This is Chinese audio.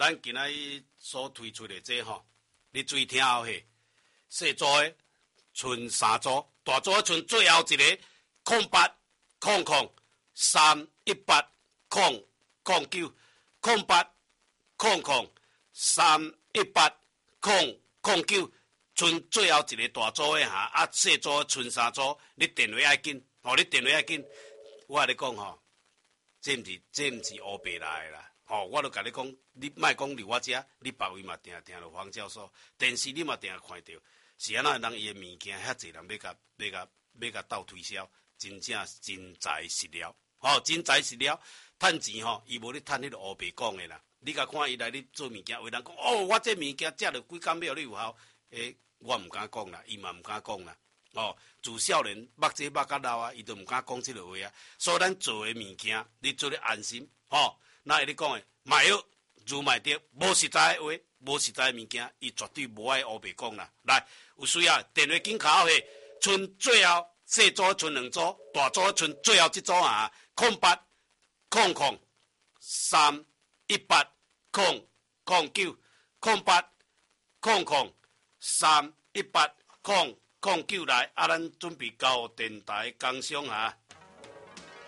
咱今仔日所推出的这吼，你注意听好嘿。小组的剩3组，大组剩最后一个080038003800380039，剩最后一个大组的小组剩3组，你电话要紧，你电话要紧。我甲你讲吼，这毋是乌白来的啦。我都甲你讲，你莫讲离我遮，你别位嘛定听到黄教授，电视你嘛定看到。是安那人伊的物件，遐济人要甲斗推销，真正真材实料，真材实料，趁钱伊无咧趁迄个乌白讲的啦。你甲看伊来你做物件，有人讲我这物件食了几工了，你有效？我毋敢讲啦，伊嘛毋敢讲啦。自少年目这目甲老啊，伊都毋敢讲即个话啊。所以咱做的物件，你做咧安心。那会你讲的，卖药如卖得，无实在的话，无实在的物件，伊绝对无爱乌白讲啦。来。有需要电话紧卡嘿，剩最后小组剩2组，大组剩最后一组08003800090800380009来，咱准备交电台工商